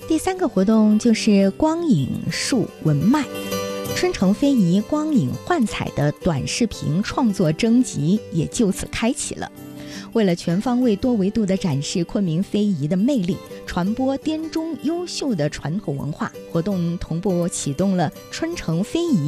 第3个活动就是光影树文脉，春城非遗光影幻彩的短视频创作征集也就此开启了。为了全方位多维度地展示昆明非遗的魅力，传播滇中优秀的传统文化，活动同步启动了春城非遗